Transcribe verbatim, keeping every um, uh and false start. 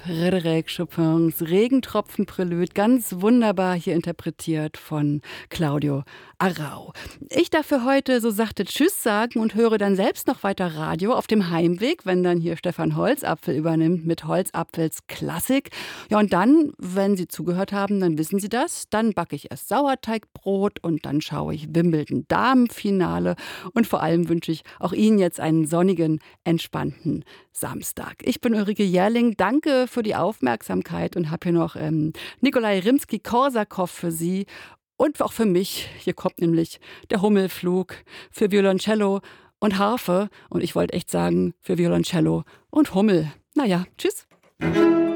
Frédéric Chopins Regentropfen-Prälude, ganz wunderbar hier interpretiert von Claudio Arrau. Ich darf für heute, so sagte, Tschüss sagen und höre dann selbst noch weiter Radio auf dem Heimweg, wenn dann hier Stefan Holzapfel übernimmt mit Holzapfels Klassik. Ja, und dann, wenn Sie zugehört haben, dann wissen Sie das, dann backe ich erst Sauerteigbrot und dann schaue ich Wimbledon Damenfinale und vor allem wünsche ich auch Ihnen jetzt einen sonnigen, entspannten Samstag. Ich bin Ulrike Jährling, danke für die Aufmerksamkeit und habe hier noch ähm, Nikolai Rimski-Korsakow für Sie und auch für mich. Hier kommt nämlich der Hummelflug für Violoncello und Harfe und ich wollte echt sagen für Violoncello und Hummel. Naja, tschüss.